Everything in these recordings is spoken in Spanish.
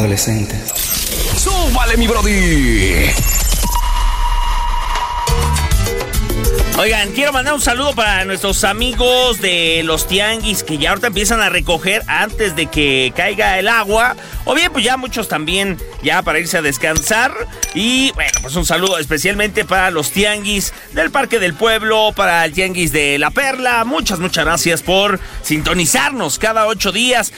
adolescentes. ¡Súbale, mi brody! Oigan, quiero mandar un saludo para nuestros amigos de los tianguis que ya ahorita empiezan a recoger antes de que caiga el agua. O bien, pues ya muchos también ya para irse a descansar. Y bueno, pues un saludo especialmente para los tianguis del Parque del Pueblo, para el tianguis de La Perla. Muchas gracias por sintonizarnos cada 8 días.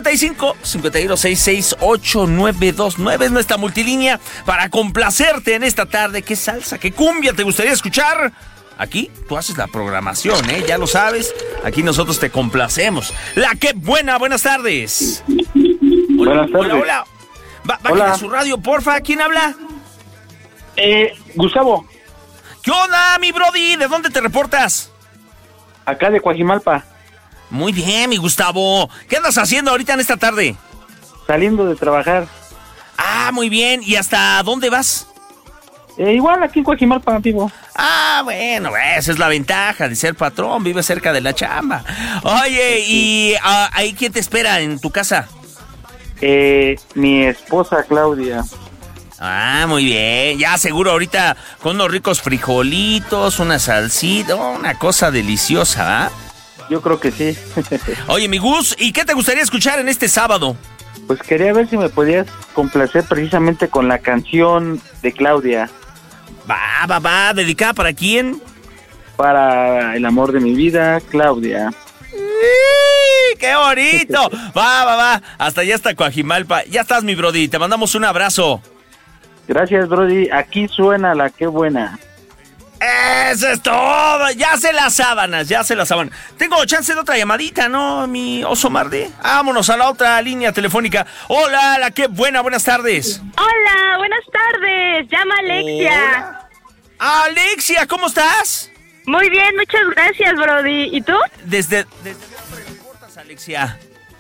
55-5166-8929 es nuestra multilínea para complacerte en esta tarde. ¿Qué salsa, qué cumbia te gustaría escuchar? Aquí tú haces la programación, ya lo sabes. Aquí nosotros te complacemos. La que buena, buenas tardes. Buenas tardes. Hola. Bájale a su radio, porfa. ¿Quién habla? Gustavo. ¿Qué onda, mi brody? ¿De dónde te reportas? Acá de Coajimalpa. Muy bien, mi Gustavo. ¿Qué andas haciendo ahorita en esta tarde? Saliendo de trabajar. Ah, muy bien. ¿Y hasta dónde vas? Igual aquí en Coajimalpa, antiguo. Ah, bueno, esa es la ventaja de ser patrón, vive cerca de la chamba. Oye, ¿y ahí quién te espera en tu casa? Mi esposa Claudia. Ah, muy bien, ya seguro ahorita con unos ricos frijolitos, una salsita, una cosa deliciosa, ¿ah? Yo creo que sí. Oye, mi Gus, ¿y qué te gustaría escuchar en este sábado? Pues quería ver si me podías complacer precisamente con la canción de Claudia. Va, ¿dedicada para quién? Para el amor de mi vida, Claudia. ¡Qué bonito! Va. Hasta allá está Coajimalpa. Ya estás, mi brody. Te mandamos un abrazo. Gracias, brody. Aquí suena la que buena. ¡Eso es todo! Ya se las sábanas. Tengo chance de otra llamadita, ¿no, mi oso Mardi? Vámonos a la otra línea telefónica. Hola, la que buena, buenas tardes. Hola, buenas tardes. Llama Alexia. Hola. Alexia, ¿cómo estás? Muy bien, muchas gracias, brody. ¿Y tú? ¿Desde dónde reportas, Alexia?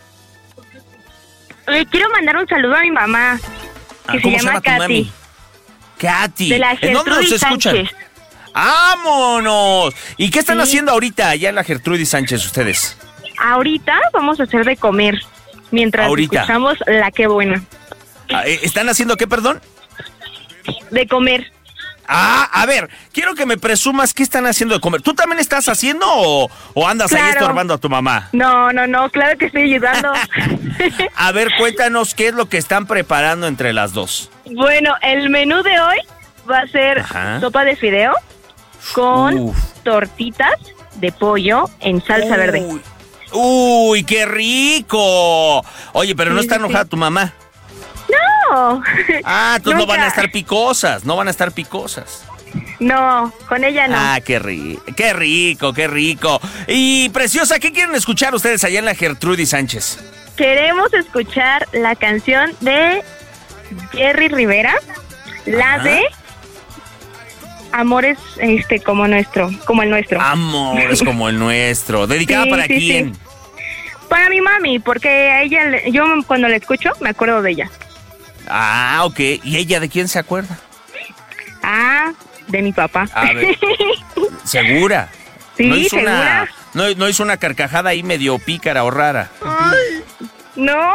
Quiero mandar un saludo a mi mamá, que se llama tu mami? Katy. De la ¿En dónde nos escuchan? Sánchez. ¡Vámonos! ¿Y qué están haciendo ahorita allá en la Gertrudis Sánchez ustedes? Ahorita vamos a hacer de comer, mientras escuchamos la que buena. ¿Están haciendo qué, perdón? De comer. A ver, quiero que me presumas qué están haciendo de comer. ¿Tú también estás haciendo o andas ahí estorbando a tu mamá? No, claro que estoy ayudando. A ver, cuéntanos qué es lo que están preparando entre las dos. Bueno, el menú de hoy va a ser sopa de fideo con tortitas de pollo en salsa verde. ¡Uy, qué rico! Oye, pero no está enojada tu mamá. No. Entonces no van a estar picosas. No, con ella no. Qué rico. Y preciosa, ¿qué quieren escuchar ustedes allá en la Gertrudis Sánchez? Queremos escuchar la canción de Jerry Rivera, la de Amores como el nuestro. Amores como el nuestro. ¿Dedicada para quién? Sí. Para mi mami, porque a ella, yo cuando la escucho me acuerdo de ella. Ok. ¿Y ella de quién se acuerda? De mi papá. A ver, ¿segura? Sí, segura. ¿No hizo una carcajada ahí medio pícara o rara? Ay, no.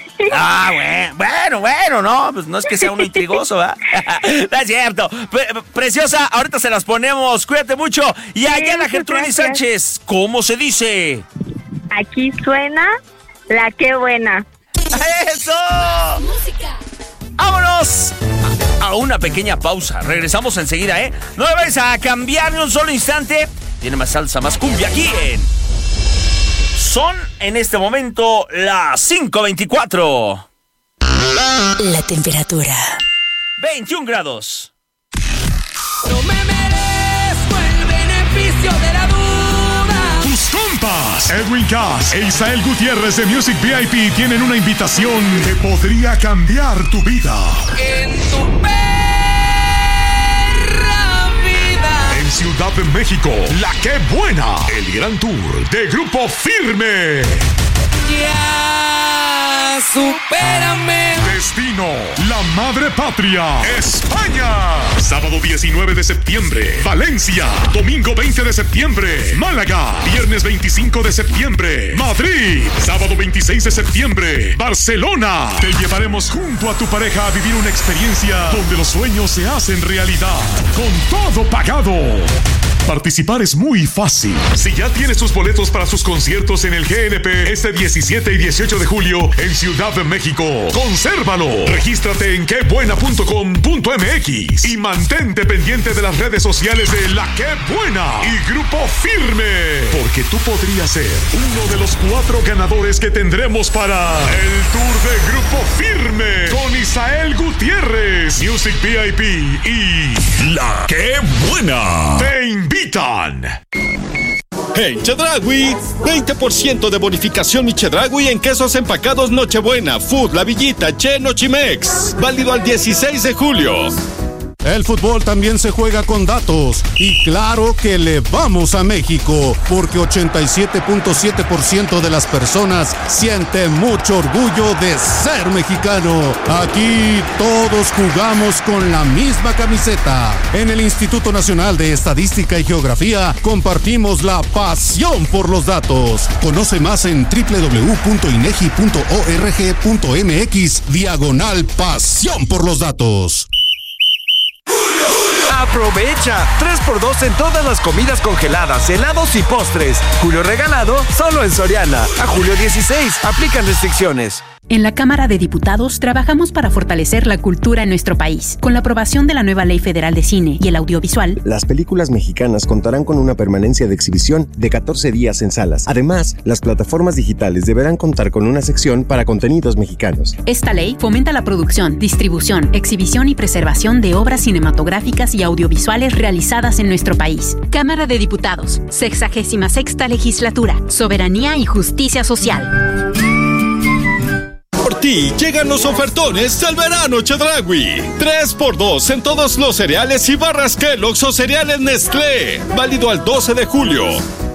Bueno, no, pues no es que sea uno intrigoso, ¿verdad? No es cierto. Preciosa, ahorita se las ponemos, cuídate mucho. Y allá en la Gertrudis Sánchez, ¿cómo se dice? Aquí suena la que buena. ¡Eso! ¡Música! ¡Vámonos! A una pequeña pausa. Regresamos enseguida, ¿eh? No me vais a cambiar ni un solo instante. Tiene más salsa, más cumbia aquí en... Son en este momento las 5:24. La temperatura. 21 grados. No me merezco el beneficio de la duda. Tus compas, Edwin Cass e Isael Gutiérrez de Music VIP tienen una invitación que podría cambiar tu vida. En tu perra vida. En Ciudad de México, La Que Buena, el gran tour de Grupo Firme. Ya, supérame. Destino, la madre patria, España. Sábado 19 de septiembre, Valencia. Domingo 20 de septiembre, Málaga. Viernes 25 de septiembre, Madrid. Sábado 26 de septiembre, Barcelona. Te llevaremos junto a tu pareja a vivir una experiencia donde los sueños se hacen realidad. Con todo pagado. Participar es muy fácil. Si ya tienes tus boletos para sus conciertos en el GNP este 17 y 18 de julio en Ciudad de México, consérvalo. Regístrate en quebuena.com.mx y mantente pendiente de las redes sociales de La Qué Buena y Grupo Firme, porque tú podrías ser uno de los 4 ganadores que tendremos para el Tour de Grupo Firme con Isael Gutiérrez, Music VIP y La Qué Buena. Te invitan. En Chedraui, 20% de bonificación y Chedraui en quesos empacados Nochebuena, Food, La Villita, Che, Nochimex. Válido al 16 de julio. El fútbol también se juega con datos. Y claro que le vamos a México, porque 87.7% de las personas siente mucho orgullo de ser mexicano. Aquí todos jugamos con la misma camiseta. En el Instituto Nacional de Estadística y Geografía compartimos la pasión por los datos. Conoce más en www.inegi.org.mx/pasión por los datos. Aprovecha 3x2 en todas las comidas congeladas, helados y postres. Julio regalado solo en Soriana. A julio 16. Aplican restricciones. En la Cámara de Diputados trabajamos para fortalecer la cultura en nuestro país. Con la aprobación de la nueva Ley Federal de Cine y el Audiovisual, las películas mexicanas contarán con una permanencia de exhibición de 14 días en salas. Además, las plataformas digitales deberán contar con una sección para contenidos mexicanos. Esta ley fomenta la producción, distribución, exhibición y preservación de obras cinematográficas y audiovisuales realizadas en nuestro país. Cámara de Diputados, 66ª Legislatura, Soberanía y Justicia Social. Por ti llegan los ofertones del verano Chedraui. 3x2 en todos los cereales y barras Kellogg's o cereales Nestlé. Válido al 12 de julio.